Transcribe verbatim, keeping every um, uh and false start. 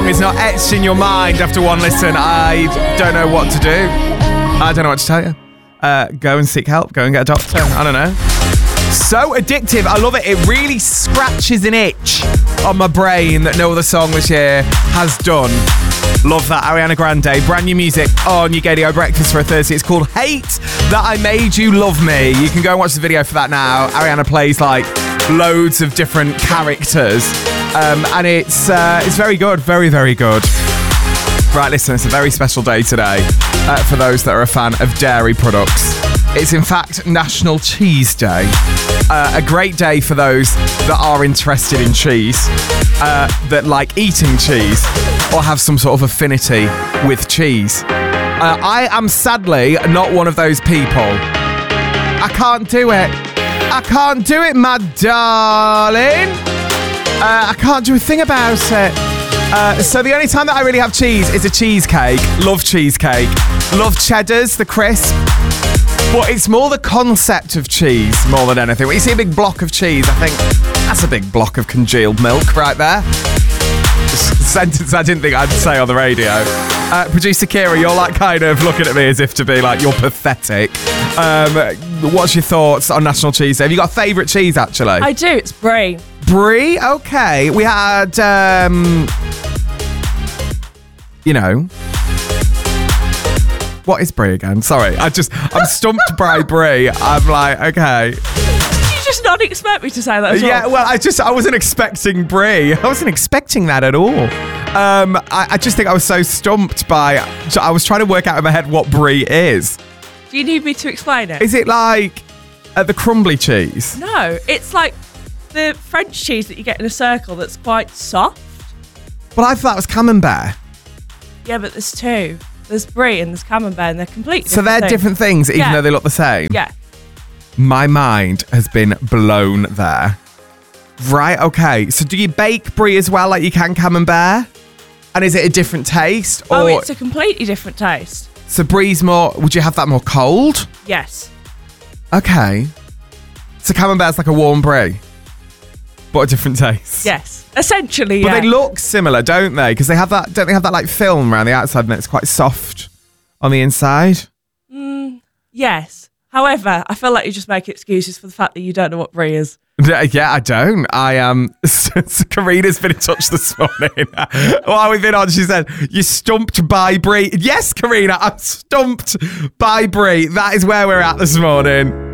is not etched in your mind after one listen, I don't know what to do. I don't know what to tell you. Uh, go and seek help. Go and get a doctor. I don't know. So addictive. I love it. It really scratches an itch on my brain that no other song this year has done. Love that. Ariana Grande. Brand new music on your Gadio Breakfast for a Thursday. It's called Hate That I Made You Love Me. You can go and watch the video for that now. Ariana plays like loads of different characters. Um, and it's uh, it's very good. Very, very good. Right, listen, it's a very special day today uh, for those that are a fan of dairy products. It's in fact National Cheese Day. Uh, a great day for those that are interested in cheese, uh, that like eating cheese or have some sort of affinity with cheese. Uh, I am sadly not one of those people. I can't do it. I can't do it, my darling. Uh, I can't do a thing about it. Uh, so the only time that I really have cheese is a cheesecake. Love cheesecake. Love cheddars, the crisp. But it's more the concept of cheese more than anything. When you see a big block of cheese, I think that's a big block of congealed milk right there. Sentence I didn't think I'd say on the radio. Uh, Producer Kira, you're like kind of looking at me as if to be like, you're pathetic. Um, what's your thoughts on National Cheese Day? Have you got a favourite cheese, actually? I do. It's Brie. Brie? Okay. We had, um, you know... What is Brie again? Sorry, I just, I'm stumped by Brie. I'm like, okay. Did you just not expect me to say that as well? Yeah, well, I just, I wasn't expecting Brie. I wasn't expecting that at all. Um, I, I just think I was so stumped by, I was trying to work out in my head what Brie is. Do you need me to explain it? Is it like uh, the crumbly cheese? No, it's like the French cheese that you get in a circle that's quite soft. Well, I thought that was camembert. Yeah, but there's two. There's Brie and there's camembert, and they're completely So they're things. different things, even Yeah. though they look the same? Yeah. My mind has been blown there. Right, okay. So do you bake Brie as well like you can camembert? And is it a different taste? Oh, or it's a completely different taste. So Brie's more, would you have that more cold? Yes. Okay. So camembert's like a warm Brie, but a different taste. Yes. Essentially, But yeah. they look similar, don't they? Because they have that, don't they have that like film around the outside and it's quite soft on the inside? Mm, yes. However, I feel like you just make excuses for the fact that you don't know what Brie is. Yeah, I don't. I um, so Karina's been in touch this morning. While we've been on, she said, "You're stumped by Brie." Yes, Karina, I'm stumped by Brie. That is where we're at this morning.